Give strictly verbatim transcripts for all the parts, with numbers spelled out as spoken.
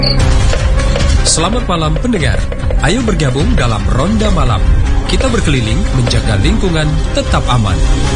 Selamat malam pendengar. Ayo bergabung dalam Ronda Malam. Kita berkeliling menjaga lingkungan tetap aman.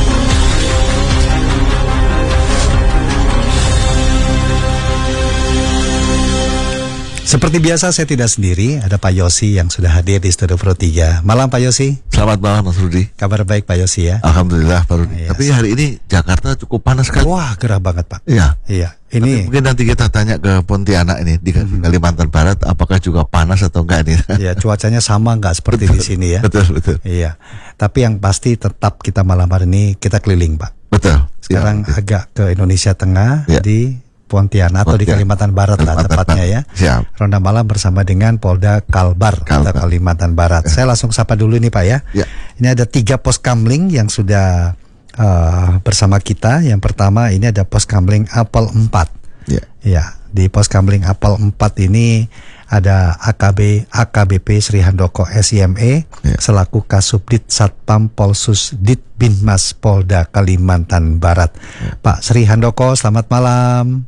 Seperti biasa saya tidak sendiri, ada Pak Yosi yang sudah hadir di Studio Pro tiga. Malam Pak Yosi. Selamat malam Mas Rudi. Kabar baik Pak Yosi ya? Alhamdulillah Pak Rudi. Iya. Tapi hari ini Jakarta cukup panas kan? Wah, gerah banget Pak. Iya. Iya. Tapi Ini mungkin nanti kita tanya ke Pontianak ini di Mhm. Kalimantan Barat, apakah juga panas atau enggak nih? ya cuacanya sama nggak seperti di sini ya? Betul betul. Iya. Tapi yang pasti tetap kita malam hari ini kita keliling Pak. Betul. Sekarang Ya, agak ke Indonesia Tengah Ya. di Pontianak atau di Pontianak. Kalimantan Barat lah Kalimantan tepatnya ya. Barat. Siap. Ronda malam bersama dengan Polda Kalbar, Kalbar. Kota Kalimantan Barat. Saya langsung sapa dulu nih Pak ya. Ya. Ini ada tiga pos kamling yang sudah uh, bersama kita. Yang pertama ini ada pos kamling Apel empat. Ya. Ya, di pos kamling Apel empat ini ada A K B A K B P Sri Handoko S I M E Ya. selaku Kasubdit Satpam Polsus Dit Binmas Polda Kalimantan Barat. Ya. Pak Sri Handoko, selamat malam.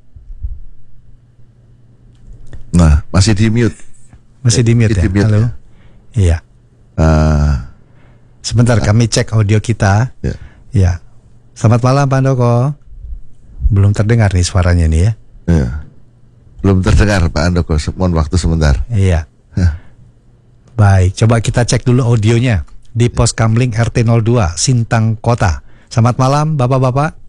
Nah, masih di mute. Masih di mute Di ya? mute, Halo. ya. Iya. Uh, Sebentar kami cek audio kita. ya. Ya. Selamat malam Pak Handoko. Belum terdengar nih suaranya nih ya. Ya. Belum terdengar Pak Andoko. Mohon waktu sebentar. Iya. Hah. Baik, coba kita cek dulu audionya di pos kamling R T nol dua Sintang Kota. Selamat malam Bapak-bapak.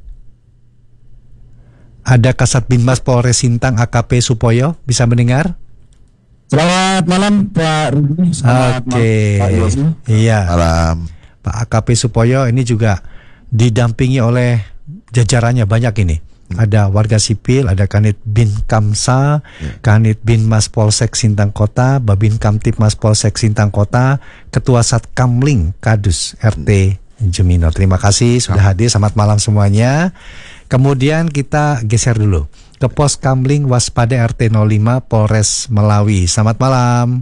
Ada Kasat Binmas Polres Sintang A K P Supoyo, bisa mendengar? Selamat malam Pak Rudi. Selamat Oke. malam Pak Yosi. Iya. Malam. Pak A K P Supoyo ini juga didampingi oleh jajarannya banyak ini. Ada warga sipil, ada Kanit Bin Kamsa, Kanit Binmas Polsek Sintang Kota, Babin Kamtipmas Polsek Sintang Kota, Ketua Satkamling Kadus R T Jemino. Terima kasih sudah hadir. Selamat malam semuanya. Kemudian kita geser dulu ke pos kamling waspada R T nol lima Polres Melawi. Selamat malam.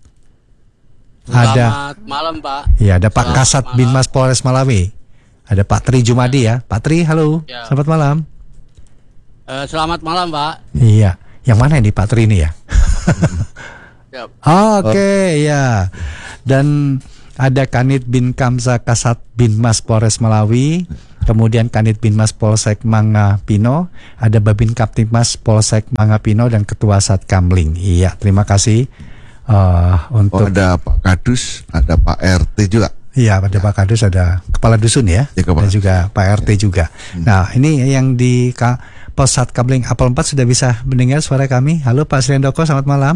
Ada Selamat malam Pak. ya ada Pak Selamat Kasat malam. Binmas Polres Malawi. Ada Pak Tri Jumadi ya. Pak Tri, halo. Ya. Selamat malam. Eh, selamat malam Pak. Iya. Yang mana ini Pak Tri ini ya? Ya, Oke, ya. Dan ada Kanit Bin Kamsa Kasat Binmas Polres Malawi, kemudian Kanit Binmas Polsek Mangapino, ada Babin Kaptipmas Polsek Mangapino dan Ketua Satkamling. Iya, terima kasih uh, Oh, untuk ada Pak Kadus, ada Pak R T juga. iya, ada Pak Kadus, ada Kepala Dusun ya, Ya, Kepala dan juga Pak R T juga. Nah, ini yang di Ka- Pos Satkamling Apel empat sudah bisa mendengar suara kami. Halo Pak Sri Handoko, selamat malam.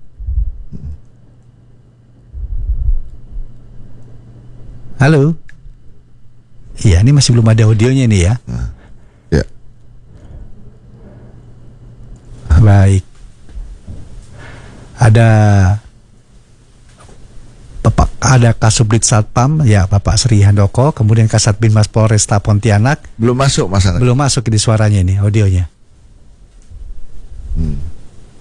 Halo. Iya, ini masih belum ada audionya nih ya. Ya. Baik. Ada Bapak, ada Kasubdit Satpam ya Bapak Sri Handoko, kemudian Kasat Binmas Polresta Pontianak. Belum masuk Mas Anak. Belum masuk di suaranya ini audionya. Hmm.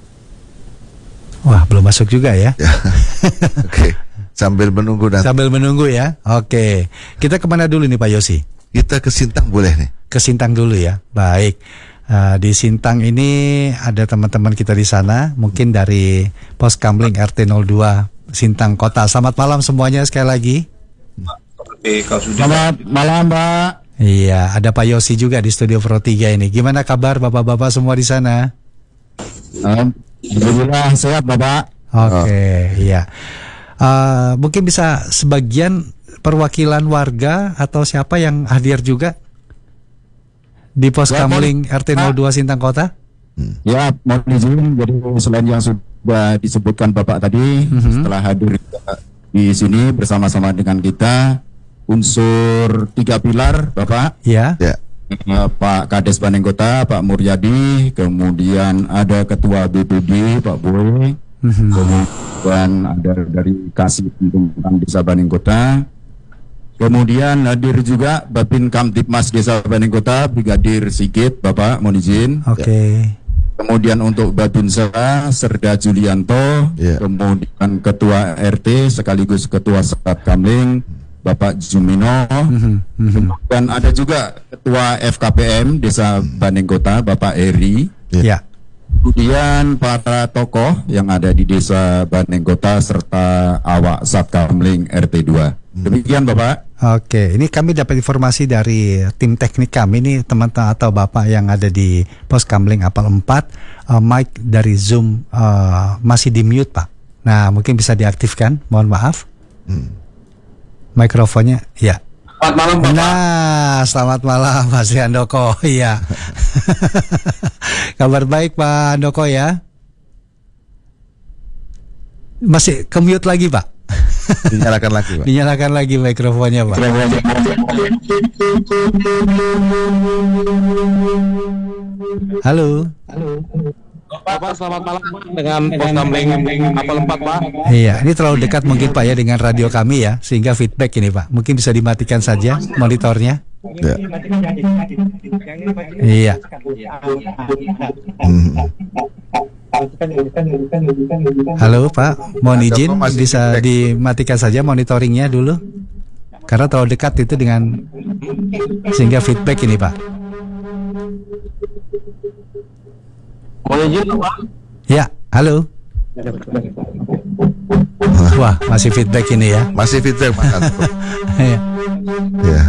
Wah, belum masuk juga ya. Ya. Oke. Sambil menunggu nanti. Sambil menunggu ya. Oke. Kita kemana dulu nih Pak Yosi? Kita ke Sintang boleh nih. Ke Sintang dulu ya. Baik. Uh, di Sintang ini ada teman-teman kita di sana, mungkin dari Pos Kamling R T nol dua Sintang Kota. Selamat malam semuanya sekali lagi. Selamat malam Pak. Iya, ada Pak Yosi juga di Studio Pro tiga ini. Gimana kabar Bapak-bapak semua di sana? Alhamdulillah sehat Bapak. Oke, iya. Uh, mungkin bisa sebagian perwakilan warga atau siapa yang hadir juga di Pos Ya, Kamling R T nol dua Sintang Kota? Ya, mohon izin. Jadi selain yang sudah disebutkan Bapak tadi, Mhm. setelah hadir di sini bersama-sama dengan kita unsur tiga pilar Bapak. Ya. Ya. Eh, Pak Kades Bandeng Kota, Pak Muryadi, kemudian ada Ketua B P D Pak Boy, Mhm. kemudian ada dari Kasih Pembangunan Desa Bandeng Kota, kemudian hadir juga Babin Kamtipmas Desa Bandeng Kota, Brigadir Sigit, Bapak mohon izin. Oke. Kemudian untuk Babinsa Serda Julianto, Ya. kemudian Ketua R T sekaligus Ketua Satkamling Bapak Jumino, Mhm. Mhm. dan ada juga Ketua F K P M Desa Bandeng Kota Bapak Eri. Ya. Kemudian para tokoh yang ada di Desa Banenggota serta awak Satkamling R T dua. Demikian Bapak. Oke, ini kami dapat informasi dari tim teknik kami nih, teman-teman atau Bapak yang ada di Pos Kamling Apel empat, uh, mic dari Zoom uh, masih di mute Pak. Nah, mungkin bisa diaktifkan, mohon maaf. Hmm. Mikrofonnya, ya. Selamat malam Bapak. Nah, selamat malam Mas Handoko, iya. Kabar baik Pak Handoko ya. Masih ke mute lagi Pak. Dinyalakan lagi, Pak. Dinyalakan lagi mikrofonnya, Pak. Halo. Halo. Bapak, selamat malam dengan Pos Kamling Apel empat, Pak. Iya, ini terlalu dekat mungkin Pak ya dengan radio kami ya, sehingga feedback ini Pak. Mungkin bisa dimatikan saja monitornya. Ya. Iya. Hmm. Halo Pak, mohon izin bisa dimatikan saja monitoringnya dulu, karena terlalu dekat itu dengan sehingga feedback ini Pak. Mohon izin Pak. Ya, halo. Wah, masih feedback ini ya. Masih feedback Mas Handoko. Iya. Ya.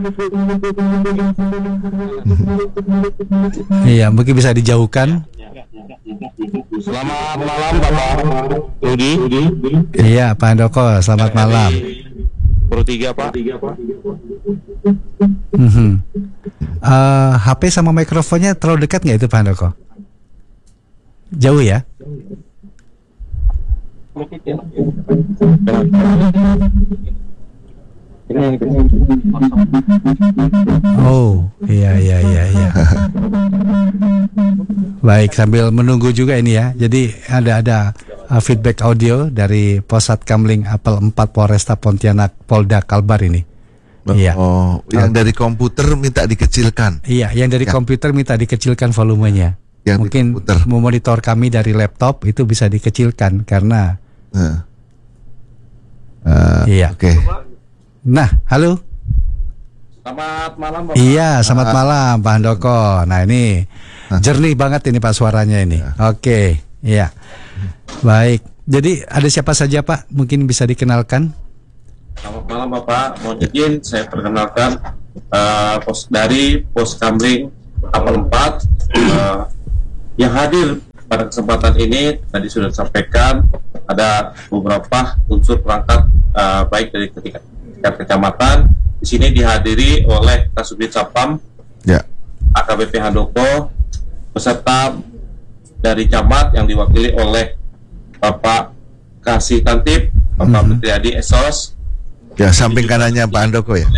Iya, mungkin bisa dijauhkan. Selamat malam Bapak Rudi. Iya, Pak Handoko, selamat malam. Pro tiga Pak. Mm-hmm. Uh, H P sama mikrofonnya terlalu dekat nggak itu Pak Handoko? Jauh ya? Oh, iya iya iya iya. Baik, sambil menunggu juga ini ya. Jadi ada ada uh, feedback audio dari Pos Satkamling Apel empat Polresta Pontianak Polda Kalbar ini. Oh, Iya. oh, yang dari komputer minta dikecilkan. Iya, yang dari Ya. komputer minta dikecilkan volumenya. Yang di Mungkin komputer. memonitor kami dari laptop itu bisa dikecilkan karena Nah. Uh, iya. Oke. Okay. Nah, halo. Selamat malam Bapak. Iya, selamat malam Pak Handoko. Nah ini jernih banget ini Pak suaranya ini. Oke, iya. Baik. Jadi ada siapa saja Pak? Mungkin bisa dikenalkan. Selamat malam Bapak. Mohon izin saya perkenalkan uh, pos dari Pos Kamling Apel empat uh, yang hadir pada kesempatan ini. Tadi sudah disampaikan ada beberapa unsur perangkat uh, baik dari tingkat kecamatan. Di sini dihadiri oleh Kasubdit Sapam, Ya. A K B P Handoko, beserta dari camat yang diwakili oleh Bapak Kasih Tantip, Bapak Mhm. Priadi Esos. Ya, samping kanannya Pak Handoko ya.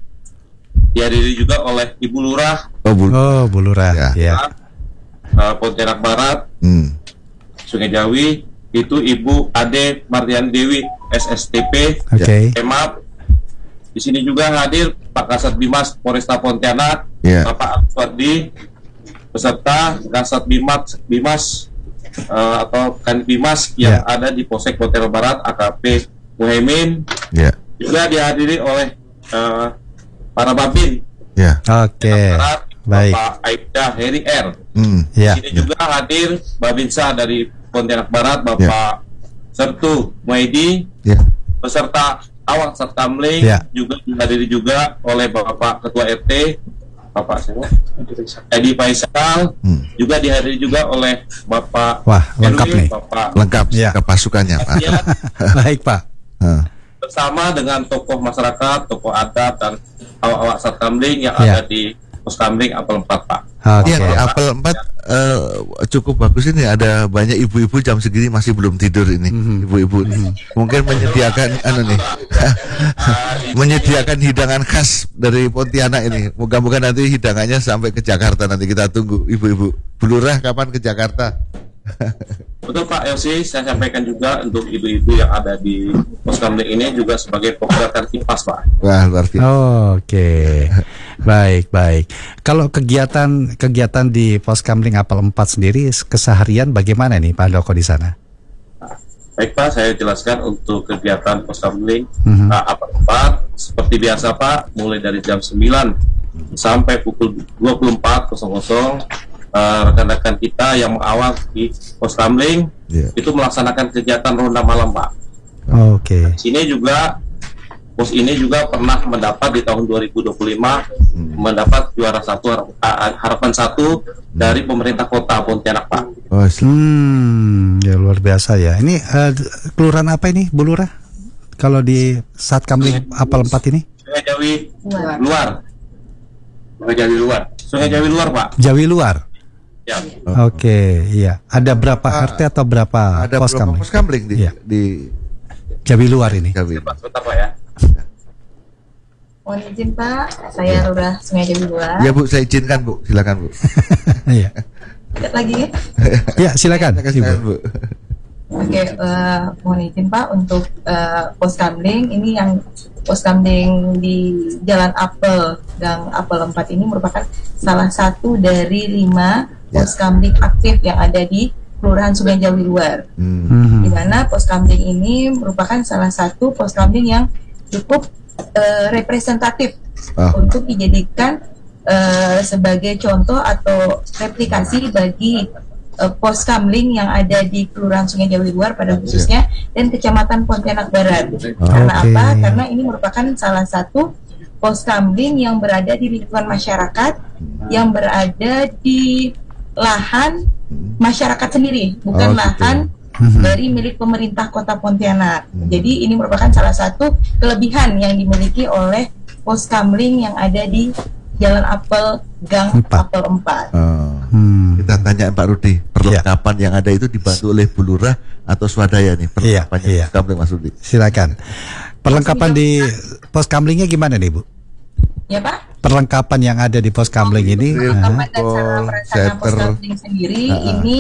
Dihadiri juga oleh Ibu Lurah Oh, Bu. Oh, Bu Lurah. Ya. Ya. uh, Pontianak Barat, Hmm. Sungai Jawi, itu Ibu Ade Mardian Dewi S S T P, Oke. Emap. Di sini juga hadir Pak Kasat Bimas Polresta Pontianak, Ya. Bapak Aswardi, beserta Kasat Bimas Bimas uh, atau Kanit Bimas yang Ya. ada di Polsek Pontianak Barat, A K P Muhaimin. Ya. Juga dihadiri oleh uh, para babin Ya. Oke. Barat, Baik. Bapak Aibda Heri R. Hmm. Ya. Di sini juga hadir Babinsa dari Pontianak Barat, Bapak Sertu Muaidi, Ya. beserta awak Satkamling. Ya. Juga dihadiri juga oleh Bapak Ketua R T, Bapak siapa? Edi Faisal. Hmm. Juga dihadiri juga oleh Bapak Wah, lengkap Erwin, nih. Bapak Lengkap Ya. ke pasukannya Pak. Adian, Baik Pak. Hah. bersama dengan tokoh masyarakat, tokoh adat dan awak-awak Satkamling yang Ya. ada di Pos Kamling Apel empat, Pak. Oke. Iya, di Apel empat eh, cukup bagus ini, ada banyak ibu-ibu jam segini masih belum tidur ini. Mhm. Ibu-ibu mungkin menyediakan anu nih. menyediakan hidangan khas dari Pontianak ini. Moga-moga nanti hidangannya sampai ke Jakarta, nanti kita tunggu ibu-ibu. Bu Lurah kapan ke Jakarta? Betul Pak Yosi, saya sampaikan juga untuk ibu-ibu yang ada di Pos Kamling ini juga sebagai pembuatan kipas Pak. Wah, luar biasa. Oke. Baik, baik. Kalau kegiatan kegiatan di Pos Kamling Apel empat sendiri keseharian bagaimana nih Pak Handoko di sana? Baik Pak, saya jelaskan untuk kegiatan Pos Kamling Mhm. uh, Apel empat seperti biasa Pak, mulai dari jam sembilan sampai pukul dua puluh empat uh, rekan-rekan kita yang mengawal di pos kamling Yeah. itu melaksanakan kegiatan ronda malam, Pak. Oke. Di sini juga pos ini juga pernah mendapat di tahun dua ribu dua puluh lima hmm. mendapat juara satu har- harapan satu dari pemerintah kota Pontianak, Pak. Oh, Hmm, ya luar biasa ya. Ini uh, kelurahan apa ini, Bu Lurah? Kalau di saat kamling apel empat ini? Sungai Jawi luar. Sungai Jawi luar. Sungai Jawi luar, Pak. Jawi luar. Ya. Oke, iya. Ada berapa R T atau berapa ada pos berapa kamling? pos kamling di Iya. di Jawi luar ini. Jawi. Pak, sebentar, Pak ya. Mohon izin Pak, saya Lurah Sungai Jawi luar. Ya Bu, saya izinkan Bu, silakan Bu. Iya. Dekat lagi ya. Ya, silakan. Silakan Bu. Oke, eh, mohon izin Pak untuk eh, pos kamling ini yang pos kamling di Jalan Apel, Gang Apel empat ini merupakan salah satu dari lima pos kamling aktif yang ada di Kelurahan Sungai Jawi luar. Hmm. Mhm. Di mana pos kamling ini merupakan salah satu pos kamling yang cukup eh, representatif Ah. untuk dijadikan eh, sebagai contoh atau replikasi bagi eh, pos kamling yang ada di Kelurahan Sungai Jawi luar pada khususnya dan Kecamatan Pontianak Barat. Karena Oke. apa? Karena ini merupakan salah satu pos kamling yang berada di lingkungan masyarakat, yang berada di lahan masyarakat sendiri, bukan Oh, gitu. lahan Mhm. dari milik pemerintah Kota Pontianak. Jadi ini merupakan salah satu kelebihan yang dimiliki oleh pos kamling yang ada di Jalan Apel Gang Empat. Apel empat. Oh. Hmm. Kita tanya Pak Rudi, perlengkapan yang ada itu dibantu oleh Bu Lurah atau swadaya nih perlengkapannya Iya, iya. pos kamling Mas Rudi? Silakan. Perlengkapan di pos kamlingnya gimana nih, Bu? Ya Pak? Perlengkapan yang ada di pos kamling ini. Drill, ah, Perlengkapan dan cara Oh, merancang pos setter. kamling sendiri Ah, ah. ini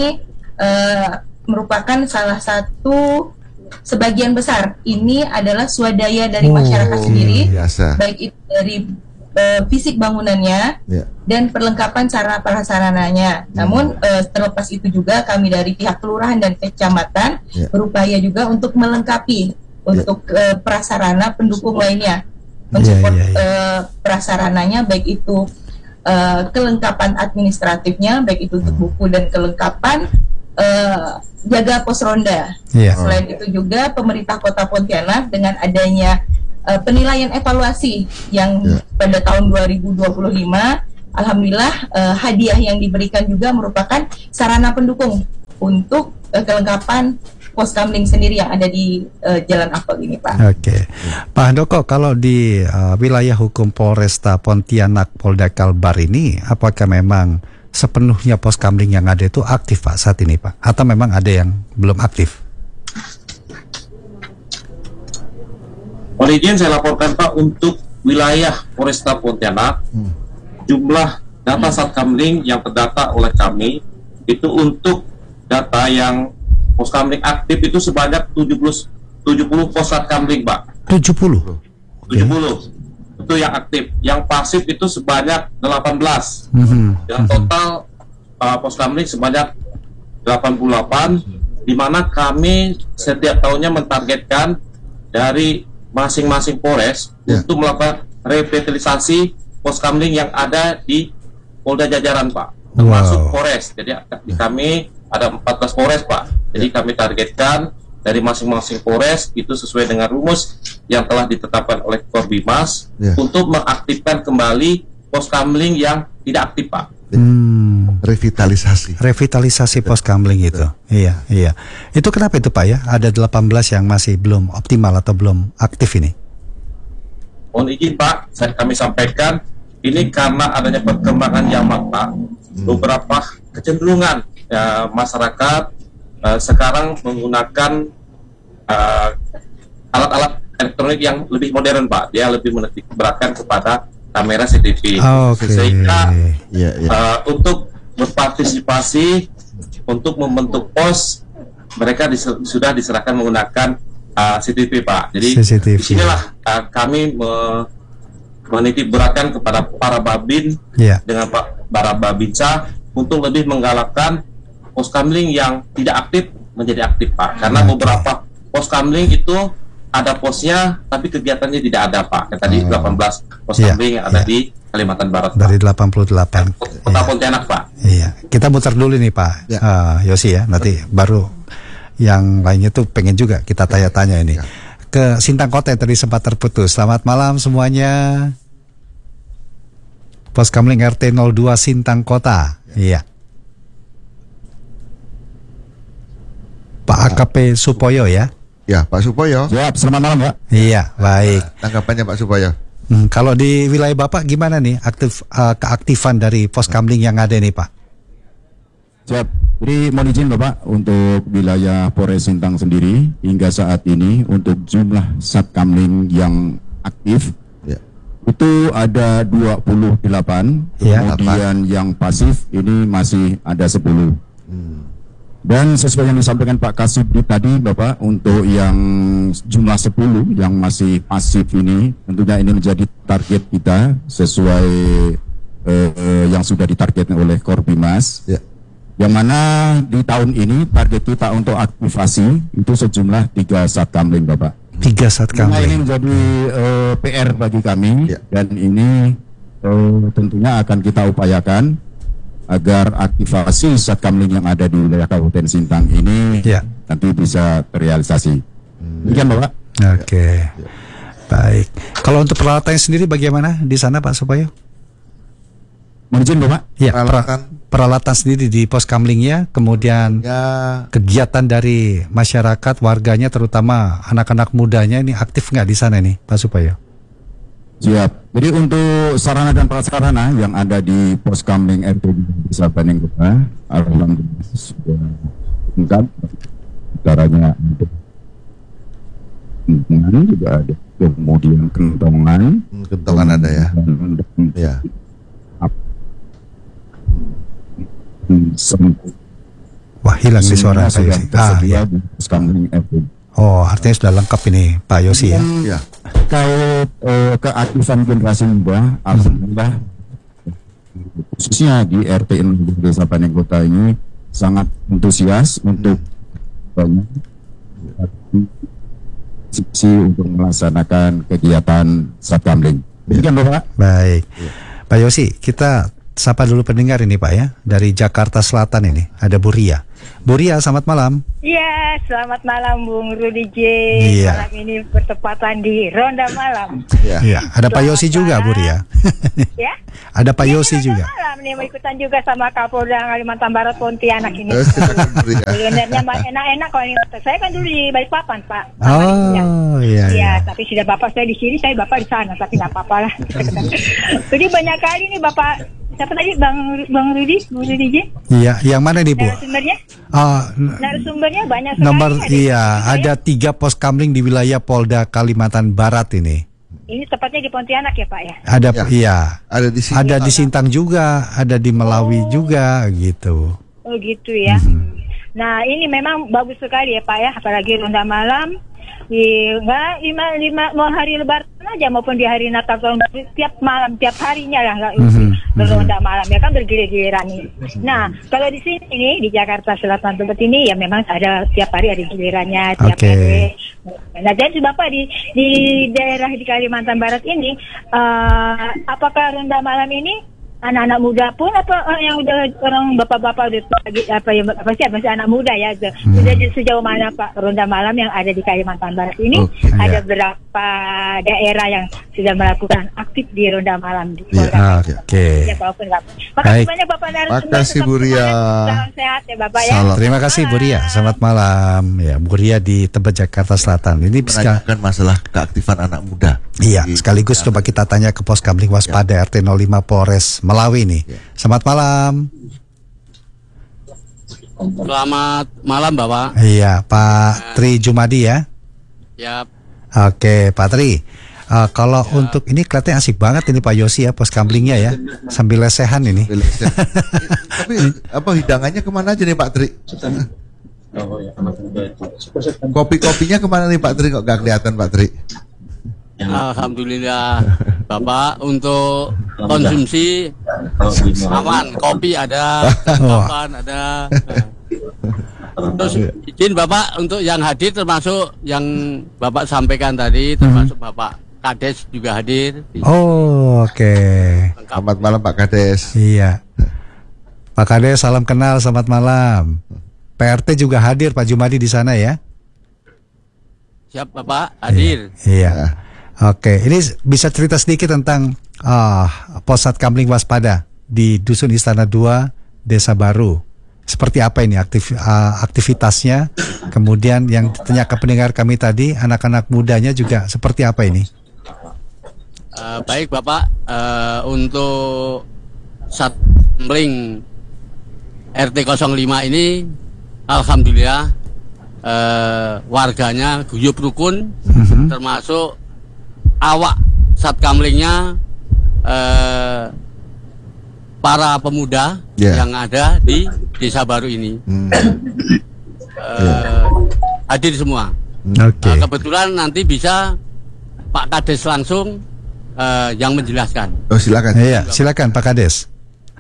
eh, merupakan salah satu sebagian besar ini adalah swadaya dari Oh, masyarakat sendiri, Biasa. baik itu dari eh, fisik bangunannya Ya. dan perlengkapan sarana prasarananya. Namun eh, terlepas itu juga kami dari pihak kelurahan dan kecamatan Ya. berupaya juga untuk melengkapi untuk eh, prasarana pendukung lainnya, Ya, mensupport ya, ya. eh, prasarananya baik itu eh, kelengkapan administratifnya, baik itu untuk buku dan kelengkapan eh, jaga pos ronda. Iya. Selain itu juga pemerintah Kota Pontianak dengan adanya uh, penilaian evaluasi yang Ya. pada tahun dua ribu dua puluh lima, alhamdulillah uh, hadiah yang diberikan juga merupakan sarana pendukung untuk uh, kelengkapan pos kamling sendiri yang ada di uh, Jalan Apel ini, Pak. Oke, Pak Handoko, kalau di uh, wilayah hukum Polresta Pontianak Polda Kalbar ini, apakah memang sepenuhnya pos kamling yang ada itu aktif Pak saat ini Pak? Atau memang ada yang belum aktif? Mohon izin saya laporkan Pak untuk wilayah Polresta Pontianak, jumlah data satkamling yang terdata oleh kami itu untuk data yang pos kamling aktif itu sebanyak tujuh puluh, tujuh puluh pos satkamling Pak. tujuh puluh. tujuh puluh itu yang aktif. Yang pasif itu sebanyak delapan belas. Mhm. Dengan total uh, pos kamling sebanyak delapan puluh delapan, di mana kami setiap tahunnya mentargetkan dari masing-masing Polres Ya. untuk melakukan revitalisasi pos kamling yang ada di Polda jajaran Pak, termasuk Wow. Polres. Jadi di kami ada empat belas Polres Pak. Jadi kami targetkan dari masing-masing Polres itu sesuai dengan rumus yang telah ditetapkan oleh Korbimas Ya. untuk mengaktifkan kembali pos kamling yang tidak aktif Pak. Hmm. Revitalisasi. Revitalisasi pos kamling itu. Iya, iya. Itu kenapa itu Pak ya? Ada delapan belas yang masih belum optimal atau belum aktif ini. Mohon izin Pak, saya kami sampaikan ini karena adanya perkembangan zaman Pak, beberapa kecenderungan ya, masyarakat eh, sekarang menggunakan eh, alat-alat elektronik yang lebih modern Pak. Dia lebih menitik beratkan kepada kamera C C T V. Oke. Sehingga Iya, iya. eh, untuk berpartisipasi untuk membentuk pos, mereka dis- sudah diserahkan menggunakan uh, C C T V Pak. Jadi C C T V. disinilah uh, kami me- menitip beratkan kepada para babin Iya. dengan Pak para babinsa untuk lebih menggalakkan pos kamling yang tidak aktif menjadi aktif Pak. Karena Oke. beberapa pos kamling itu ada posnya, tapi kegiatannya tidak ada Pak. Yang tadi Oh. delapan belas pos Iya, kambing yang ada iya. di Kalimantan Barat. Pak. Dari delapan puluh delapan. Kota Iya. Pontianak Pak. Iya, kita muter dulu nih Pak Ya. eh, Yosi ya. Nanti baru yang lainnya tuh pengen juga kita tanya-tanya ini. Ya. Ke Sintang Kota yang tadi sempat terputus. Selamat malam semuanya. Pos Kamling R T nol dua Sintang Kota. Iya. Pak A K P Supoyo ya. Ya, Pak Supoyo. Siap, selamat malam Pak. Iya, baik. Tanggapannya Pak Supoyo. Hmm, kalau di wilayah Bapak gimana nih aktif eh, keaktifan dari pos kamling yang ada nih Pak? Siap. Jadi mohon izin Bapak untuk wilayah Polres Sintang sendiri hingga saat ini untuk jumlah satkamling yang aktif Ya. itu ada dua puluh delapan, Ya. kemudian yang pasif ini masih ada sepuluh. Hmm. Dan sesuai yang disampaikan Pak Kasubdit tadi Bapak, untuk yang jumlah sepuluh yang masih pasif ini tentunya ini menjadi target kita sesuai eh, eh, yang sudah ditargetkan oleh Korbimas. Ya. Yang mana di tahun ini target kita untuk aktivasi itu sejumlah tiga satkamling Bapak. Tiga Nah, ini satkamling. menjadi eh, P R bagi kami Ya. dan ini eh, tentunya akan kita upayakan agar aktivasi satkamling yang ada di wilayah Kabupaten Sintang ini Ya. nanti bisa terrealisasi. Demikian Bapak. Oke. Baik. Kalau untuk peralatannya sendiri bagaimana di sana Pak Supoyo? Mohon izin Bapak. Ya, Peralatan. peralatan sendiri di pos kamlingnya, kemudian Ya, kegiatan dari masyarakat, warganya, terutama anak-anak mudanya ini aktif nggak di sana nih, Pak Supoyo? Siap. Jadi untuk sarana dan prasarana yang ada di pos kamling R T Desa Bandeng Kota, alhamdulillah sudah lengkap. Caranya untuk kentongan juga ada, kemudian kentongan, hmm, kentongan ada ya. dan Ya. sempit. Wah, hilang di suara saya. Yang sih. Ah, tersedia iya. di pos kamling R T. Oh, artinya sudah lengkap ini Pak Yosi ya. Ya. Terkait eh, keaktifan generasi muda, alhamdulillah khususnya di R T nol Desa Bandeng Kota ini sangat antusias untuk banyak sisi untuk melaksanakan kegiatan satkamling. Demikian Bapak. Baik. Pak Yosi, kita sapa dulu pendengar ini Pak ya, dari Jakarta Selatan ini ada Bu Ria. Bu Ria, selamat malam. Iya, selamat malam Bung Rudi J. Iya. Malam ini bertepatan di Ronda Malam. Ya. Iya, ada Pak Selamat Yosi juga Bu Ria. Ya? Ada Pak Ini Yosi Ronda juga. Malam nih mau ikutan juga sama Kapolda Kalimantan Barat Pontianak ini. Eh, silakan, Bu Ria. Sebenarnya mah enak-enak kalau ini. Saya kan dulu di Balikpapan, Pak. Oh, iya, Iya, iya. tapi sudah bapak saya di sini, saya bapak di sana, tapi nggak apa-apa lah. Jadi banyak kali nih bapak. Siapa tadi Bang Bang Rudi, Bu Rudi J? Iya, yang mana nih Bu? Narasumbernya? Ah, n- Narasumbernya banyak sekali. nomor ada iya, di- ada tiga pos kamling di wilayah Polda Kalimantan Barat ini. Ini tepatnya di Pontianak ya Pak ya? Ada Ya. iya. Ada di sini. Ada di Sintang juga, ada di Melawi juga gitu. Oh gitu ya. Mhm. Nah ini memang bagus sekali ya Pak ya, apalagi ronda malam. Di enggak lima lima mau hari Lebaran aja maupun di hari Natal tahun baru, tiap malam tiap harinya lah nggak Mhm. beronda malam ya kan bergilir-giliran nih. Nah kalau di sini nih di Jakarta Selatan tempat ini ya memang ada tiap hari ada gilirannya tiap Oke. hari. Nah jadi Bapak di di daerah di Kalimantan Barat ini eh, apakah ronda malam ini anak-anak muda pun apa orang yang udah orang bapak-bapak udah lagi apa ya apa sih masih anak muda ya Hmm. sudah sejauh mana Pak ronda malam yang ada di Kalimantan Barat ini Oke, ada ya. berapa daerah yang sudah melakukan aktif di ronda malam di Iya. Polda? Ah, Oke. Ya walaupun nggak. Makasih Baik. banyak Bapak narasumber. Makasih, tetap Bu Ria. semangat, salam sehat ya Bapak ya. Salam. Terima kasih Bu Ria. Selamat malam. Ya, Bu Ria di Tebet Jakarta Selatan. Ini bisa menanyakan masalah keaktifan anak muda. iya, Di- sekaligus coba kita tanya ke Pos Kamling Waspada R T nol lima Polres Melawi nih. Ya. Selamat malam. Selamat malam Bapak. Iya, Pak Tri Jumadi ya. Ya, Oke, Pak Tri. Eh, kalau untuk ini kelihatannya asik banget ini Pak Yosi ya Pos Kamlingnya ya. Sambil lesehan ini. Indonesia. Tapi apa hidangannya kemana aja nih Pak Tri? Oh ya, anak muda itu. Kopi-kopinya kemana nih Pak Tri? Kok gak kelihatan Pak Tri? alhamdulillah Bapak untuk konsumsi Kalau di Melawi, aman, kopi ada, Oh. kapan ada. Terus izin Bapak untuk yang hadir termasuk yang Bapak sampaikan tadi, termasuk hmm. Bapak Kades juga hadir. Oh, oke. Okay. Selamat malam Pak Kades. Iya. Pak Kades, salam kenal, selamat malam. P R T juga hadir, Pak Jumadi di sana ya. Siap Bapak, hadir. Iya. iya. Oke, ini bisa cerita sedikit tentang uh, Pos Satkamling Waspada di Dusun Istana dua, Desa Baru. Seperti apa ini aktif, uh, aktivitasnya? Kemudian yang ditanya ke pendengar kami tadi, anak-anak mudanya juga seperti apa ini? Uh, baik Bapak, uh, untuk Satkamling R T nol lima ini, alhamdulillah uh, warganya guyup rukun, mm-hmm. termasuk awak Satkamlingnya. Uh, para pemuda yeah. yang ada di Desa Baru ini hmm. uh, yeah. hadir semua. Okay. Uh, kebetulan nanti bisa Pak Kades langsung uh, yang menjelaskan. Oh silakan. Iya, silakan Pak Kades.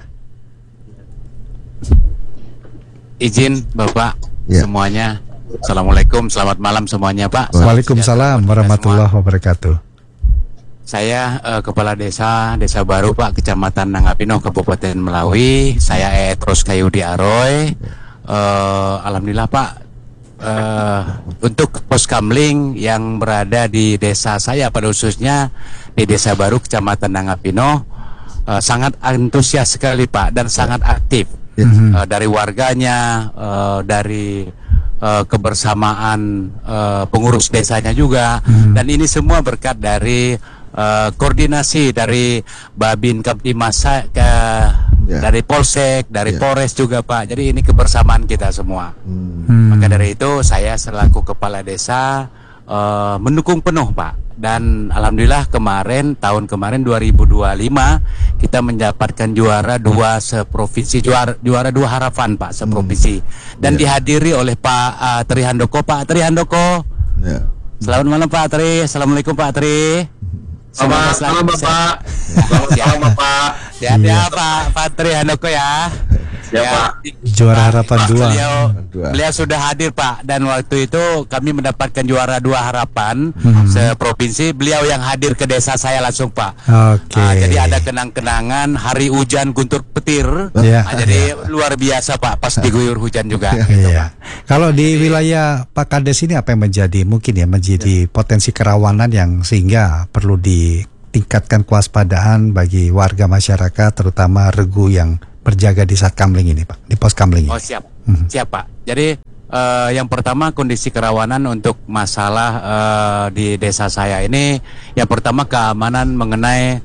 Izin Bapak yeah. semuanya. Assalamualaikum, selamat malam semuanya Pak. Waalaikumsalam warahmatullahi wabarakatuh. Saya uh, Kepala Desa Desa Baru Pak, Kecamatan Nangapino, Kabupaten Melawi. Saya Etros Kayudi Aroy. Uh, Alhamdulillah Pak, uh, untuk Poskamling yang berada di desa saya pada khususnya di Desa Baru Kecamatan Nangapino uh, sangat antusias sekali Pak dan sangat aktif mm-hmm. uh, dari warganya, uh, dari uh, kebersamaan uh, pengurus desanya juga mm-hmm. dan ini semua berkat dari Uh, koordinasi dari Babin Kamtimas ke yeah. dari Polsek, dari yeah. Polres juga Pak. Jadi ini kebersamaan kita semua. Hmm. Maka dari itu saya selaku kepala desa uh, mendukung penuh Pak. Dan alhamdulillah kemarin tahun kemarin dua ribu dua puluh lima kita mendapatkan juara dua seprovinsi, juara juara dua harapan Pak seprovinsi. Dan yeah. dihadiri oleh Pak uh, Tri Handoko. Pak Tri Handoko. Yeah. Selamat malam Pak Tri. Assalamualaikum Pak Tri. Selamat malam Bapak. Selamat malam Bapak. Sehat ya Pak Pak Tri Handoko ya. Ya, ya Pak. Juara harapan dua. Beliau, beliau sudah hadir Pak dan waktu itu kami mendapatkan juara dua harapan hmm. seprovinsi. Beliau yang hadir ke desa saya langsung Pak. Oke. Okay. Nah, jadi ada kenang-kenangan hari hujan guntur petir. Ya, nah, jadi ya. luar biasa Pak pas diguyur hujan juga. Ya. Gitu, ya. Kalau di jadi, wilayah Pak Kades ini apa yang menjadi mungkin ya menjadi ya. potensi kerawanan yang sehingga perlu ditingkatkan kewaspadaan bagi warga masyarakat terutama regu yang berjaga di Satkamling ini Pak, di Poskamling ini. Oh siap, hmm. siap Pak. Jadi uh, yang pertama kondisi kerawanan untuk masalah uh, di desa saya ini, yang pertama keamanan mengenai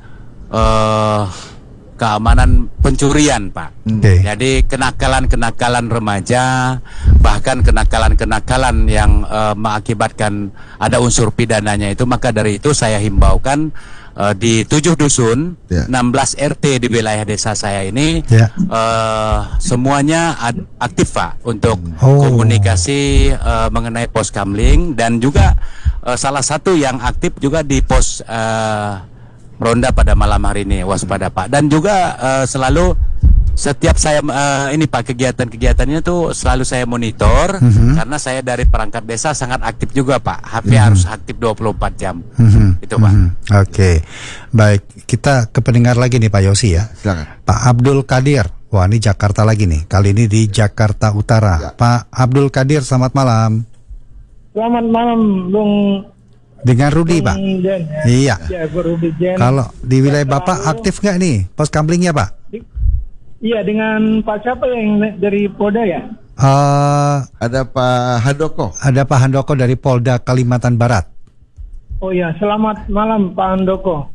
uh, keamanan pencurian Pak. Okay. Jadi kenakalan-kenakalan remaja, bahkan kenakalan-kenakalan yang uh, mengakibatkan ada unsur pidananya itu, maka dari itu saya himbaukan Uh, di tujuh dusun, yeah. enam belas R T di wilayah desa saya ini, yeah. uh, semuanya ad- aktif Pak untuk oh. komunikasi uh, mengenai Poskamling dan juga uh, salah satu yang aktif juga di pos uh, ronda pada malam hari ini waspada Pak dan juga uh, selalu setiap saya uh, ini Pak kegiatan-kegiatannya tuh selalu saya monitor mm-hmm. karena saya dari perangkat desa sangat aktif juga Pak. H P mm-hmm. harus aktif dua puluh empat jam. Mm-hmm. Itu Pak. Mm-hmm. Oke. Okay. Baik, kita ke pendengar lagi nih Pak Yosi ya. Silakan. Pak Abdul Kadir. Wah, ini Jakarta lagi nih. Kali ini di Jakarta Utara. Ya. Pak Abdul Kadir, selamat malam. Selamat malam, Bung. Dengan Rudi, Pak. Jen, ya. Iya. Ya, Rudi Jen. Kalau di wilayah Bapak aktif nggak nih Poskamlingnya, Pak? Iya, dengan Pak siapa yang dari Polda ya? Uh, ada Pak Handoko. Ada Pak Handoko dari Polda Kalimantan Barat. Oh iya, selamat malam Pak Handoko.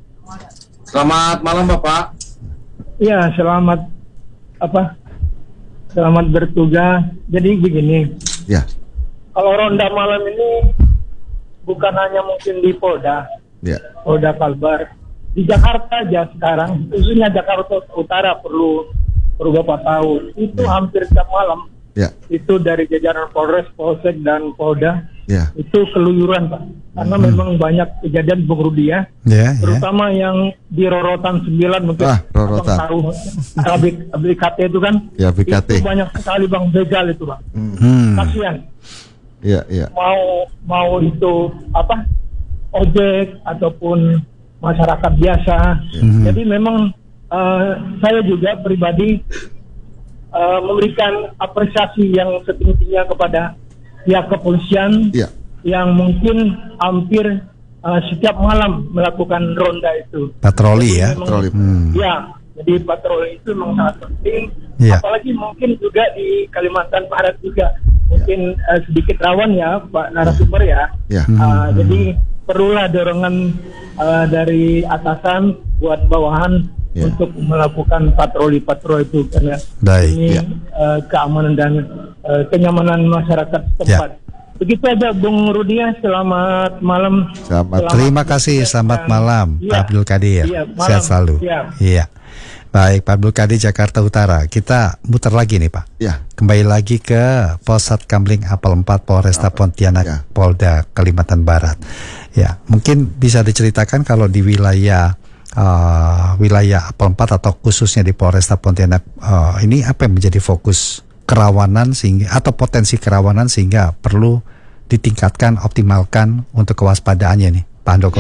Selamat malam Bapak. Iya, selamat apa? Selamat bertugas. Jadi begini. Ya. Kalau ronda malam ini bukan hanya mungkin di Polda. Ya. Polda Kalbar. Di Jakarta aja sekarang, khususnya Jakarta Utara perlu perlu Bapak tahu, itu ya. hampir setiap malam. Ya. Itu dari jajaran Polres, Polsek dan Polda Ya. itu keluyuran Pak, karena Hmm. memang banyak kejadian Bung Rudi ya, Ya, ya. terutama yang di Rorotan sembilan mungkin Ah, Rorotan. Abang tahu B K T itu kan, Ya, B K T. itu banyak sekali Bang begal itu Bang, Hmm. kasihan. Iya, iya. mau mau itu apa ojek ataupun masyarakat biasa. Mhm. Jadi memang eh, saya juga pribadi eh, memberikan apresiasi yang setinggi-tingginya kepada pihak kepolisian Iya. yang mungkin hampir eh, setiap malam melakukan ronda itu. Patroli ya. Memang- Patroli. Hmm. Ya, jadi patroli itu memang sangat penting. Iya. Apalagi mungkin juga di Kalimantan Barat juga mungkin eh, sedikit rawan ya, Pak narasumber ya. Ya. Hmm. Ah, jadi perlulah dorongan eh, dari atasan buat bawahan Ya. untuk melakukan patroli-patroli itu karena Baik. ini Ya. eh, keamanan dan eh, kenyamanan masyarakat setempat. Begitu aja Bung Rudi ya. Selamat malam. Selamat. Terima kasih, selamat malam Iya. Pak Abdul Qadir. Iya, malam. Sehat selalu. Iya. Iya. Baik, Pak Abdul Qadir Jakarta Utara. Kita muter lagi nih Pak. Ya. Kembali lagi ke Posat Kamling Apel empat Polresta Pontianak, Ya. Polda Kalimantan Barat. Ya, mungkin bisa diceritakan kalau di wilayah uh, wilayah Apel empat atau khususnya di Polresta Pontianak uh, ini apa yang menjadi fokus kerawanan sehingga atau potensi kerawanan sehingga perlu ditingkatkan, optimalkan untuk kewaspadaannya nih, Pak Handoko.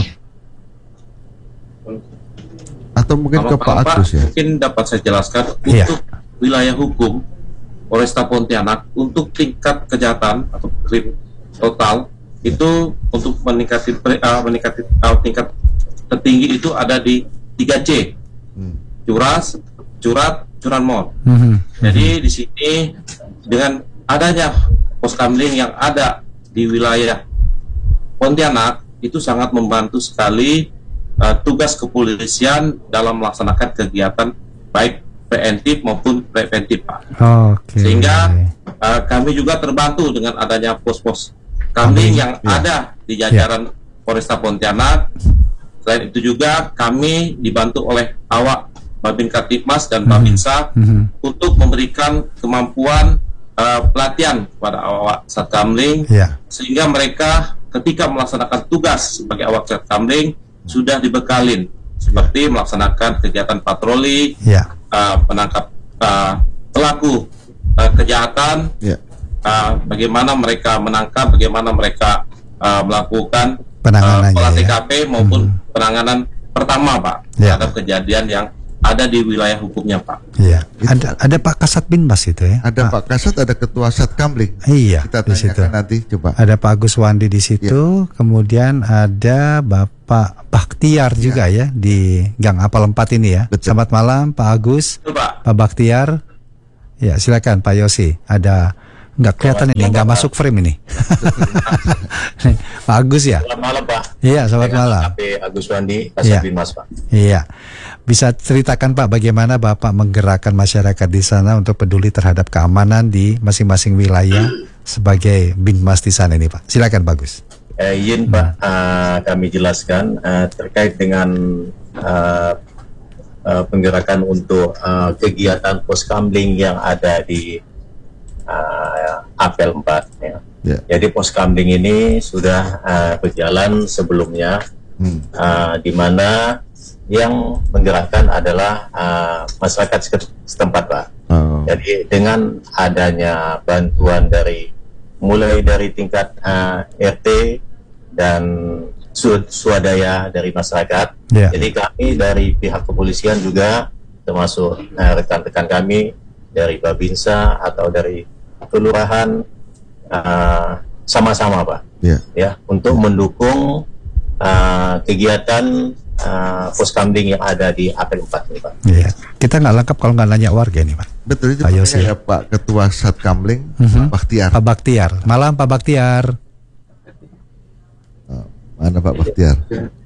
Atau mungkin ke Kalau Pak Pak, Agus ya. mungkin dapat saya jelaskan Iya. untuk wilayah hukum Polresta Pontianak untuk tingkat kejahatan atau krim total itu untuk meningkati uh, meningkati uh, tingkat tertinggi itu ada di tiga C, Hmm. curas, curat, curanmor. Mhm. Jadi di sini dengan adanya pos kamling yang ada di wilayah Pontianak itu sangat membantu sekali uh, tugas kepolisian dalam melaksanakan kegiatan baik preventif maupun preventif, Pak. Oke. Sehingga uh, kami juga terbantu dengan adanya pos-pos kamling yang Ya. ada di jajaran Polresta Pontianak. Selain itu juga kami dibantu oleh awak Babin Kaptipmas dan Babinsa Mhm. untuk memberikan kemampuan uh, pelatihan kepada awak Satkamling Ya. sehingga mereka ketika melaksanakan tugas sebagai awak Satkamling sudah dibekalin seperti melaksanakan kegiatan patroli, Ya. uh, menangkap uh, pelaku uh, kejahatan, Ya. uh, bagaimana mereka menangkap, bagaimana mereka uh, melakukan Penanganannya, uh, olah ya. T K P maupun penanganan pertama, Pak, Ya. terhadap kejadian yang ada di wilayah hukumnya, Pak. Iya. Ada ada Pak Kasat Binmas itu ya. Ada Pak Kasat, ada Ketua Satkamling. Iya, Kita di situ. tanyakan nanti coba. Ada Pak Agus Wandi di situ, kemudian ada Bapak Bakhtiar juga ya di Gang Apel empat ini ya. Betul. Selamat malam Pak Agus, Betul, Pak. Pak Bakhtiar. Ya, silakan Pak Yosi. Ada nggak kelihatan ini, nggak masuk frame ini. Nih, Pak Agus ya. Selamat malam Pak. Iya, selamat Dengan malam. A K P Agus Wandi, Iya. Kasat Binmas Pak. Iya. Bisa ceritakan Pak bagaimana Bapak menggerakkan masyarakat di sana untuk peduli terhadap keamanan di masing-masing wilayah sebagai Binmas di sana ini Pak. Silakan Pak Agus. Eh, izin Pak, eh, kami jelaskan eh, terkait dengan eh, eh, penggerakan untuk eh, kegiatan poskamling yang ada di eh, Apel empat. Ya. Ya. Jadi poskamling ini sudah eh, berjalan sebelumnya, Hmm. eh, di mana yang menggerakkan adalah eh, masyarakat seket- setempat Pak. Oh. Jadi dengan adanya bantuan dari mulai dari tingkat uh, R T dan su- swadaya dari masyarakat, Ya. jadi kami dari pihak kepolisian juga termasuk uh, rekan-rekan kami dari Babinsa atau dari kelurahan uh, sama-sama Pak, Ya. ya untuk mendukung uh, kegiatan uh, poskamling yang ada di Apel empat ini Pak. Iya. Kita nggak lengkap kalau nggak nanya warga nih Pak. Betul itu Pak Pak, Yosi. ya, Pak Ketua Satkamling, Mhm. Pak Bakhtiar. Pak Bakhtiar. Malam Pak Bakhtiar. Oh, mana Pak Bakhtiar?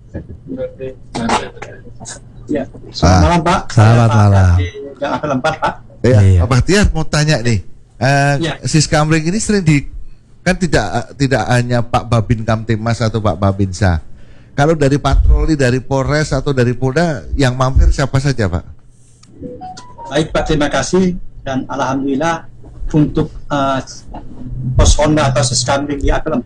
Ya. Ah. Malam Pak. Selamat Saya Pak malam. Di Gang Apel empat Pak. Ya, Iya. Pak Bakhtiar mau tanya nih. Eh, Ya. Siskamling ini sering di kan tidak tidak hanya Pak Babin Kamtipmas atau Pak Babinsa. Kalau dari patroli dari Polres atau dari Polda yang mampir siapa saja Pak? Baik Pak, terima kasih dan alhamdulillah untuk uh, pos Honda atau Siskamling di Apel empat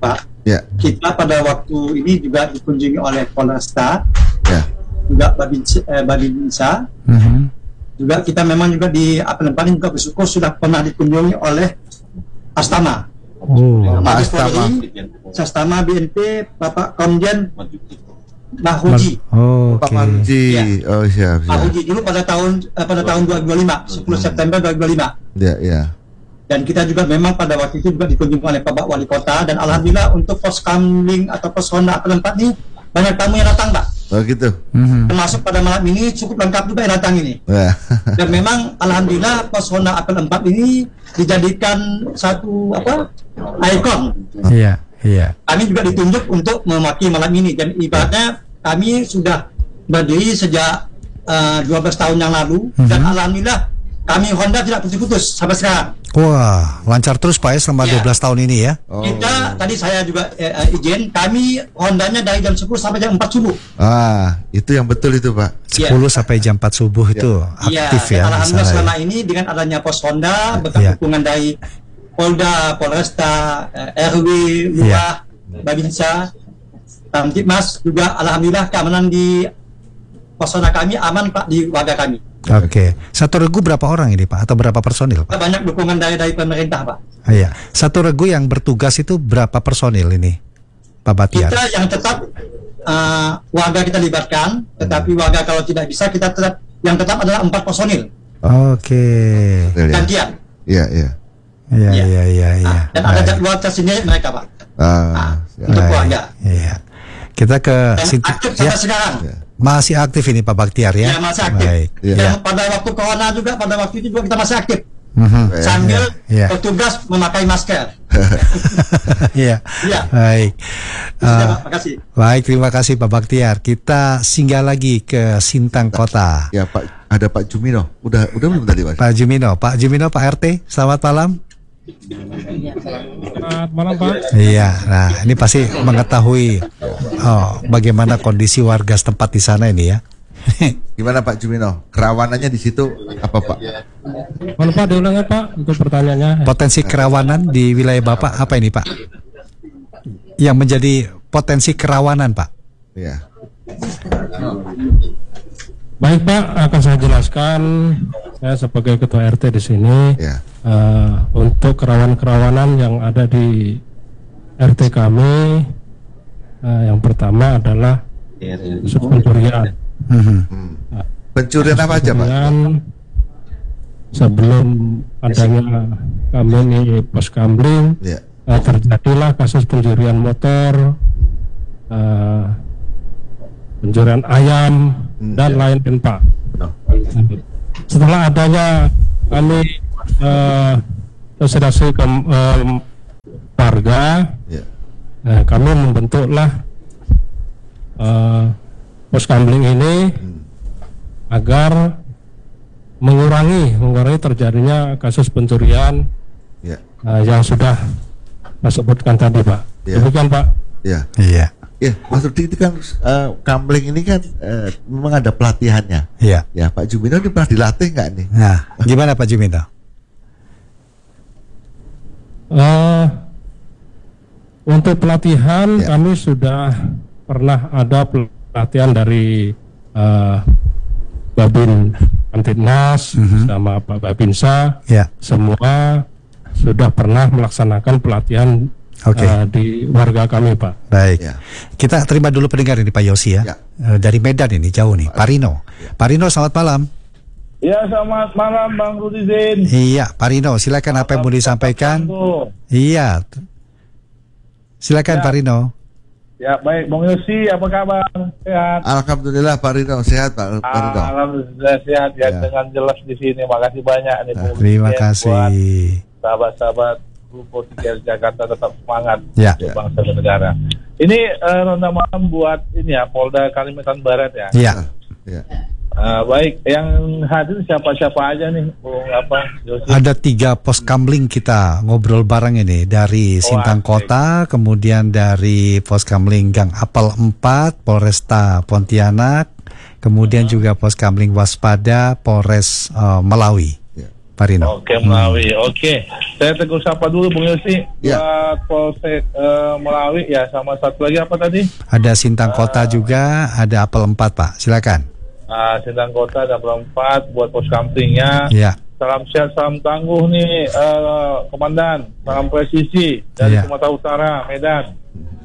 Ya. Kita pada waktu ini juga dikunjungi oleh Polresta, ya. juga Babinsa, eh, Babinsa. Mm-hmm. Juga kita memang juga di Apel empat ini juga bersyukur sudah pernah dikunjungi oleh Astama. Oh, Mabes Astama. Polri, Sastama B N P, Bapak Komjen Mahuji. Oh, Pak oke. Marji. Ya. Oh, siap, siap. Mahuji dulu pada tahun eh, pada tahun dua ribu dua puluh lima, sepuluh September dua ribu dua puluh lima. Ya, ya. Dan kita juga memang pada waktu itu juga dikunjungi oleh Pak Wali Kota, dan alhamdulillah untuk pos kamling atau pos Honda Apel empat ini banyak tamu yang datang, Pak. Oh, gitu. Mhm. Termasuk pada malam ini cukup lengkap juga yang datang ini. Ya. Dan memang alhamdulillah pos Honda Apel empat ini dijadikan satu apa? ikon. Iya, iya. Kami juga ditunjuk untuk memaki malam ini, dan ibaratnya kami sudah berdiri sejak uh, dua belas tahun yang lalu, dan Mhm. alhamdulillah kami Honda tidak putus-putus sampai sekarang. Wah, lancar terus Pak ya selama Ya. dua belas tahun ini ya. Oh. Kita tadi saya juga eh, eh, izin, kami Hondanya dari jam sepuluh sampai jam empat subuh. Ah, itu yang betul itu, Pak. sepuluh sampai jam empat subuh itu Iya, aktif dan ya. alhamdulillah di sana selama ya. ini dengan adanya pos Honda, berkat Ya. dukungan dari Polda, Polresta, eh, R W, Lurah, Babinsa, Kamtibmas, juga alhamdulillah keamanan di pos Honda kami aman, Pak, di warga kami. Oke. Satu regu berapa orang ini Pak? Atau berapa personil Pak? Banyak dukungan dari dari pemerintah, Pak. Ah, iya. Satu regu yang bertugas itu berapa personil ini Pak Batiar? Kita yang tetap uh, warga kita libatkan, tetapi warga kalau tidak bisa kita tetap yang tetap adalah empat personil Oke. gantian. Iya, iya. Iya, iya, iya, iya. Dan ada jadwal tersendiri mereka, Pak. Ah, Untuk Baik. keluarga. Iya. Kita ke Dan Sinti- aktif ya, sampai sekarang. masih aktif ini Pak Baktiar ya. Ya, masih aktif. Baik. Iya. Dan Ya. pada waktu corona juga, pada waktu itu juga kita masih aktif. Mhm. Sambil Ya. bertugas memakai masker. Iya. Iya. Baik. Sudah, Eh, Pak. Makasih. baik, terima kasih Pak Baktiar. Kita singgah lagi ke Sintang Kota. Ya, Pak, ada Pak Jumino. Udah udah belum tadi, Pak? Pak Jumino, Pak Jumino, Pak R T, selamat malam. Selamat malam Pak. Iya, nah ini pasti mengetahui oh, bagaimana kondisi warga setempat di sana ini ya. Gimana Pak Jumino? Kerawanannya di situ apa, Pak? Mohon Pak diulang ya Pak untuk pertanyaannya. Potensi kerawanan di wilayah Bapak apa ini Pak? Yang menjadi potensi kerawanan Pak? Iya. Baik Pak, akan saya jelaskan. Saya sebagai ketua R T di sini Ya. eh, untuk kerawanan-kerawanan yang ada di R T kami, eh, yang pertama adalah kasus pencurian. Hmm. Pencurian apa aja, Pak? Pencurian sebelum adanya kami ini pos kamling, Ya. eh, terjadilah kasus pencurian motor, eh, pencurian ayam dan lain-lain Pak. Setelah adanya kami eh, sosialisasi ke eh, warga, Ya. eh, kami membentuklah eh, pos kamling ini agar mengurangi mengurangi terjadinya kasus pencurian Ya. eh, yang sudah saya sebutkan tadi Pak. Ya. Demikian Pak. Ya. Iya. Ya, Mas Rudi, itu kan eh, kamling ini kan eh, memang ada pelatihannya. Iya. Ya, Pak Jumino ini pernah dilatih nggak nih? Nah, gimana Pak Jumino? Eh, untuk pelatihan kami sudah pernah ada pelatihan dari eh, Babin Kamtibmas sama Pak Babinsa. Ya. Semua sudah pernah melaksanakan pelatihan Oke. eh, di warga kami Pak. Baik. Kita terima dulu pendengar ini Pak Yosi ya. Eh, dari Medan ini jauh nih, Pak Rino. Pak Rino, selamat malam. Ya, selamat malam Bang Rudizin. Iya, Pak Rino, silakan apa yang mau disampaikan? Iya. Silakan Ya. Pak Rino. Ya, baik Bang Yosi, apa kabar? Sehat? Alhamdulillah Pak Rino sehat Pak, Pak Rino. Alhamdulillah sehat ya, Ya. dengan jelas di sini. Makasih banyak nih Bang Terima Rudizin, kasih. buat sahabat-sahabat Grupo tiga Jakarta tetap semangat Ya. untuk bangsa dan negara. Ini eh, ronda malam buat ini ya Polda Kalimantan Barat ya. Iya. Ya. Ah, baik, yang hadir siapa-siapa aja nih, Bung apa? Yosi? Ada tiga pos kamling kita ngobrol bareng ini dari Sintang Kota, kemudian dari pos kamling Gang Apel empat, Polresta Pontianak, kemudian juga pos kamling Waspada, Polres uh, Melawi. Pak Rino. Oke, Melawi. Hmm. Oke, saya tegur sapa dulu Bung Yosi ya. Buat Polsek uh, Melawi ya, sama satu lagi apa tadi? Ada Sintang Kota uh, juga, ada Apel empat Pak, silakan. Uh, Sintang Kota ada Apel empat buat pos kamplingnya. Ya. Salam sehat, salam tangguh nih uh, Komandan, salam presisi dari ya. Sumatera Utara, Medan.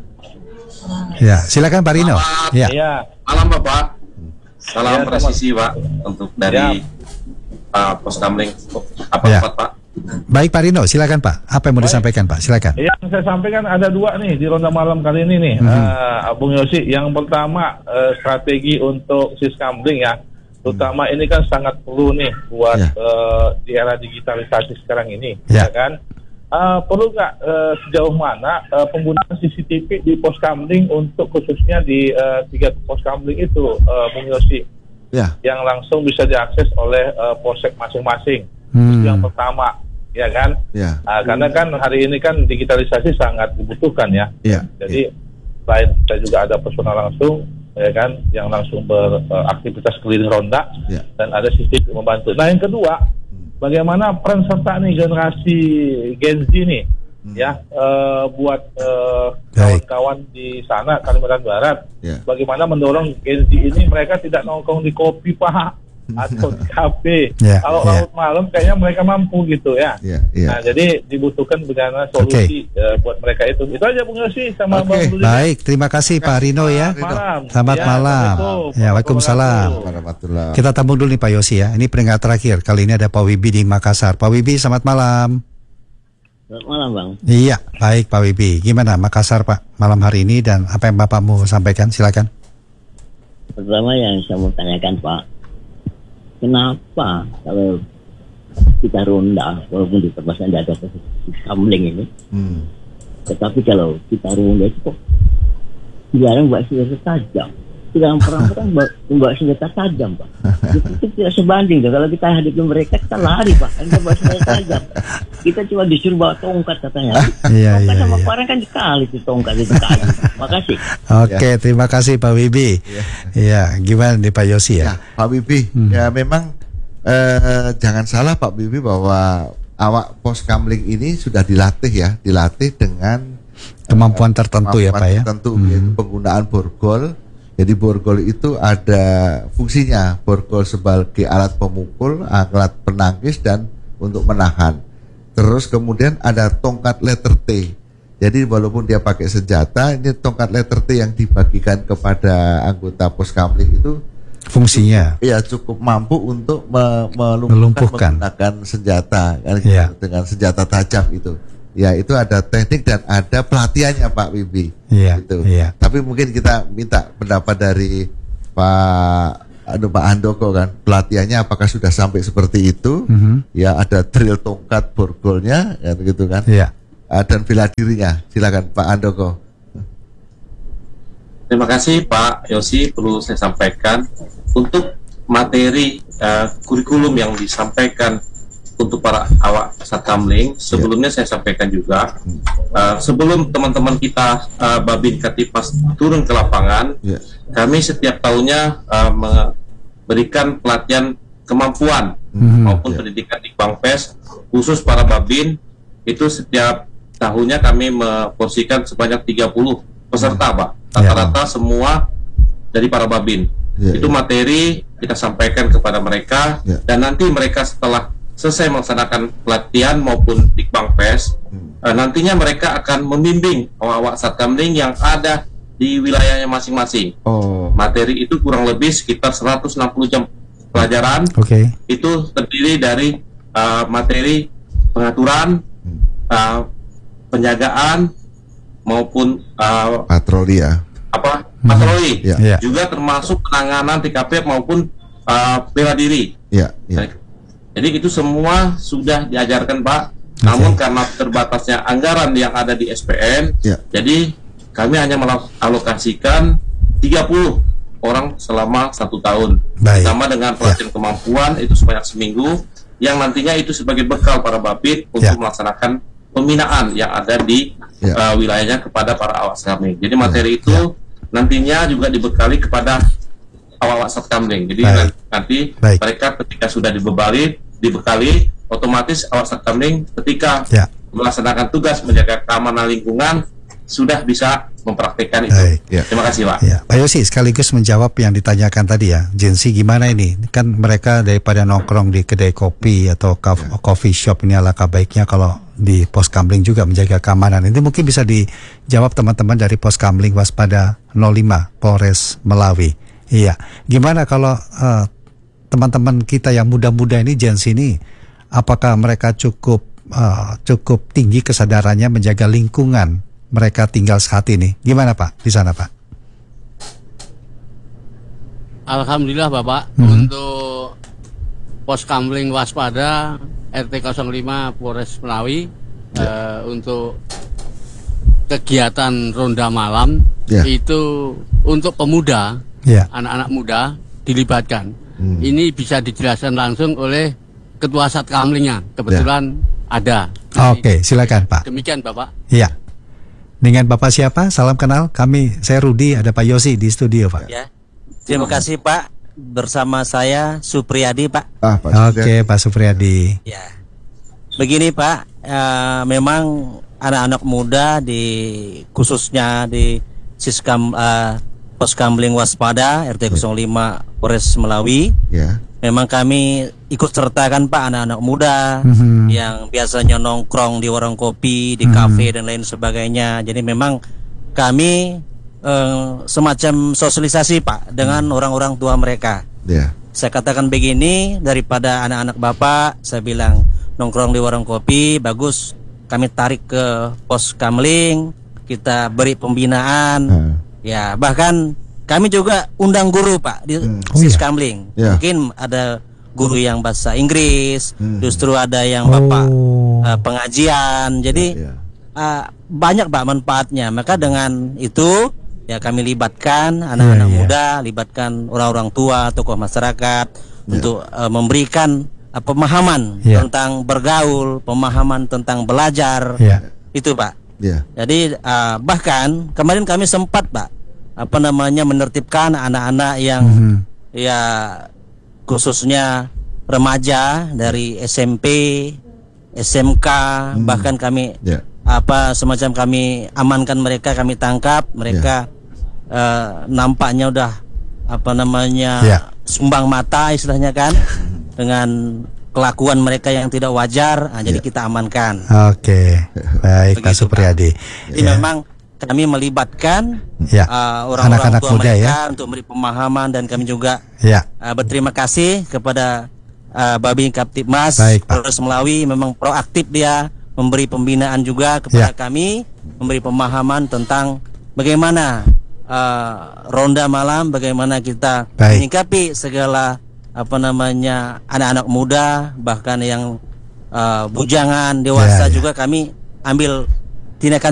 Ya, silakan Pak Rino. Ya. ya. Malam Bapak. Salam ya, presisi Pak untuk dari ya. Uh, pos kamling apa ya. Pak? Baik Pak Rino, silakan Pak. Apa yang mau Baik. disampaikan Pak? Silakan. Yang saya sampaikan ada dua nih di ronda malam kali ini nih, mm-hmm. uh, Bung Yosi. Yang pertama uh, strategi untuk siskamling ya, terutama mm. ini kan sangat perlu nih buat yeah. uh, di era digitalisasi sekarang ini, yeah. ya kan? Uh, perlu nggak uh, sejauh mana uh, penggunaan C C T V di pos kamling untuk khususnya di uh, tiga pos kamling itu, uh, Bung Yosi? Ya. Yang langsung bisa diakses oleh uh, polsek masing-masing. Hmm. Itu yang pertama, ya kan? Ya. Uh, karena kan hari ini kan digitalisasi sangat dibutuhkan ya. Ya. Jadi ya. Selain kita juga ada personal langsung, ya kan, yang langsung beraktivitas uh, keliling ronda ya. Dan ada sistem membantu. Nah yang kedua, bagaimana peran serta nih generasi Gen Z nih? Hmm. Ya, uh, buat uh, kawan-kawan di sana Kalimantan Barat, yeah. bagaimana mendorong Gen Z ini mereka tidak nongkrong di kopi Pak atau di kafe. Yeah. Kalau yeah. larut malam kayaknya mereka mampu gitu ya. Yeah. Yeah. Nah, jadi dibutuhkan bagaimana solusi okay. uh, buat mereka itu. Itu aja Bung Yosi sama okay. Bang. Baik, terima kasih Pak Rino ya. Malam. Selamat ya, malam. Ya, Waalaikumsalam. Kita tampung dulu nih Pak Yosi ya. Ini peringkat terakhir. Kali ini ada Pak Wibi di Makassar. Pak Wibi, selamat malam. Selamat malam Bang. Iya, baik Pak Wibi. Gimana Makassar Pak malam hari ini dan apa yang Bapak mau sampaikan? Silakan. Pertama yang saya mau tanyakan Pak, kenapa kalau kita ronda walaupun di perbatasan ada kamling ini, hmm. tetapi kalau kita ronda itu kok jarang mbak senjata tajam. Dalam perang-perang membawa senjata tajam Pak. Itu, itu tidak sebanding tuh. Kalau kita hadapi mereka kita lari Pak, kita bawa senjata tajam. Kita cuma disuruh bawa tongkat katanya. Iya, tongkat iya, sama iya. parang kan dikali itu tongkat itu kali. Makasih. Oke, ya. Terima kasih Pak Wibi. Iya, ya, gimana nih Pak Yosi ya? Ya Pak Wibi, hmm. ya memang eh, jangan salah Pak Wibi bahwa awak pos kamling ini sudah dilatih ya, dilatih dengan kemampuan tertentu kemampuan ya Pak ya. Tertentu, hmm. yaitu penggunaan borgol. Jadi borgol itu ada fungsinya, borgol sebagai alat pemukul, alat penangkis dan untuk menahan. Terus kemudian ada tongkat letter T. Jadi walaupun dia pakai senjata, ini tongkat letter T yang dibagikan kepada anggota pos kamling itu fungsinya. Iya cukup mampu untuk me melumpuhkan, melumpuhkan menggunakan senjata kan, ya. Dengan senjata tajam itu. Ya itu ada teknik dan ada pelatihannya Pak Wibi. Iya. Gitu. Iya. Tapi mungkin kita minta pendapat dari Pak aduh Pak Handoko kan, pelatihannya apakah sudah sampai seperti itu? Mm-hmm. Ya ada drill tongkat borgolnya, kan gitu kan? Iya. Uh, dan bela dirinya. Silakan Pak Handoko. Terima kasih Pak Yosi, perlu saya sampaikan untuk materi uh, kurikulum yang disampaikan untuk para awak satkamling. Sebelumnya yeah. saya sampaikan juga uh, sebelum teman-teman kita uh, Babin Katipas turun ke lapangan, yeah. kami setiap tahunnya uh, memberikan pelatihan kemampuan mm-hmm. maupun yeah. pendidikan di Bangpes khusus para Babin. Itu setiap tahunnya kami memporsikan sebanyak tiga puluh peserta Pak, rata-rata yeah. semua dari para Babin. Yeah, itu yeah. materi kita sampaikan kepada mereka yeah. dan nanti mereka setelah selesai melaksanakan pelatihan maupun di Bangpes, hmm. uh, nantinya mereka akan membimbing awak-awak satkamling yang ada di wilayahnya masing-masing. Oh. Materi itu kurang lebih sekitar seratus enam puluh jam pelajaran. Okay. Itu terdiri dari uh, materi pengaturan, hmm. uh, penjagaan maupun uh, patroli ya. Apa? Patroli. Hmm. Yeah. Juga termasuk penanganan T K P maupun uh, bela diri. Yeah. Yeah. Jadi itu semua sudah diajarkan Pak, okay. namun karena terbatasnya anggaran yang ada di S P N, yeah. jadi kami hanya mengalokasikan tiga puluh orang selama satu tahun. Baik. Sama dengan pelatihan yeah. kemampuan itu sebanyak seminggu, yang nantinya itu sebagai bekal para Babit untuk yeah. melaksanakan pembinaan yang ada di yeah. uh, wilayahnya kepada para awak satkamling. Jadi materi yeah. itu yeah. nantinya juga dibekali kepada awak-awak satkamling. Jadi Baik. nanti Baik. mereka ketika sudah dibebali dibekali otomatis Polsek Kamling ketika Ya. melaksanakan tugas menjaga keamanan lingkungan sudah bisa mempraktikkan itu. Baik. Ya. Terima kasih Pak. Ya, Pak Yosi sekaligus menjawab yang ditanyakan tadi ya, Gensi gimana ini? Kan mereka daripada nongkrong di kedai kopi atau kaf- coffee shop, ini alangkah baiknya kalau di Pos Kamling juga menjaga keamanan. Ini mungkin bisa dijawab teman-teman dari Pos Kamling Waspada nol lima Polres Melawi. Iya, gimana kalau uh, teman-teman kita yang muda-muda ini, Gensi ini, apakah mereka cukup uh, cukup tinggi kesadarannya menjaga lingkungan mereka tinggal saat ini? Gimana Pak di sana Pak? Alhamdulillah Bapak, Hmm. untuk Pos Kamling Waspada R T nol lima Polres Melawi eh, untuk kegiatan ronda malam Ya. itu untuk pemuda, Ya. anak-anak muda dilibatkan. Ini bisa dijelaskan langsung oleh Ketua Sat Kamlingnya, kebetulan ada. Oke, silakan Pak. Demikian Bapak. Iya. Dengan Bapak siapa? Salam kenal. Kami, saya Rudi, ada Pak Yosi di studio Pak. Ya. Terima kasih Pak. Bersama saya Supriyadi Pak. Ah, Pak Oke, Pak Supriyadi. Ya. Begini Pak, eh, memang anak-anak muda di khususnya di Siskam eh, Pos Kamling Waspada R T nol lima Polres Melawi. Ya. Memang kami ikut sertakan Pak anak-anak muda Mhm. yang biasanya nongkrong di warung kopi, di Mhm. kafe dan lain sebagainya. Jadi memang kami eh, semacam sosialisasi Pak dengan orang-orang tua mereka. Ya. Saya katakan begini, daripada anak-anak Bapak, saya bilang nongkrong di warung kopi, bagus kami tarik ke Pos Kamling, kita beri pembinaan. Ya, bahkan kami juga undang guru Pak di Oh, Sis iya? Kamling. Ya. Mungkin ada guru yang bahasa Inggris, Hmm. justru ada yang Bapak uh, pengajian. Jadi uh, banyak Pak manfaatnya. Maka dengan itu ya kami libatkan anak-anak Iya, iya. muda, libatkan orang-orang tua, tokoh masyarakat untuk uh, memberikan uh, pemahaman Iya. tentang bergaul, pemahaman tentang belajar. Iya. Itu Pak. Ya. Jadi uh, bahkan kemarin kami sempat Pak apa namanya menertibkan anak-anak yang Mhm. ya khususnya remaja dari S M P, S M K, bahkan kami Ya. apa semacam kami amankan mereka, kami tangkap mereka eh, nampaknya udah apa namanya Ya. sumbang mata istilahnya kan dengan kelakuan mereka yang tidak wajar. Nah, jadi kita amankan. Oke, baik Pak Supriyadi. Jadi memang kami melibatkan Ya. uh, orang-orang Anak-anak tua muda mereka ya. untuk memberi pemahaman, dan kami juga Ya. uh, berterima kasih kepada uh, Babin Kaptibmas Baik, Pak. Polres Melawi, memang proaktif dia memberi pembinaan juga kepada Ya. kami, memberi pemahaman tentang bagaimana uh, ronda malam, bagaimana kita Baik. menyikapi segala apa namanya anak-anak muda, bahkan yang uh, bujangan, dewasa Ya, ya. juga kami ambil tindakan